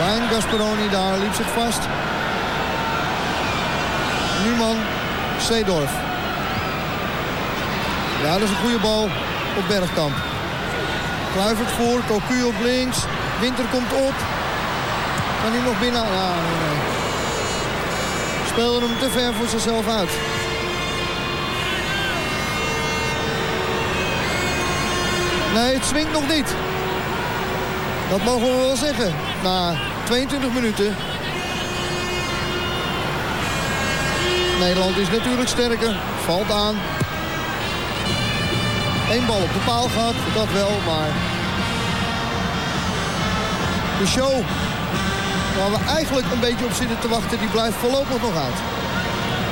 Rijn Gasperoni daar, liep zich vast. Numan, Seedorf. Ja, dat is een goede bal op Bergkamp. Kluivert voor, Cocu op links. Winter komt op. Kan hij nog binnen? Ja, nee. Speelde hem te ver voor zichzelf uit. Nee, het swingt nog niet. Dat mogen we wel zeggen. Na 22 minuten. Nederland is natuurlijk sterker. Valt aan. 1 bal op de paal gehad. Dat wel, maar... De show waar we eigenlijk een beetje op zitten te wachten, die blijft voorlopig nog uit.